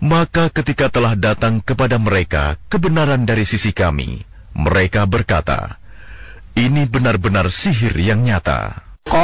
Maka ketika telah datang kepada mereka kebenaran dari sisi kami, mereka berkata, "Ini benar-benar sihir yang nyata."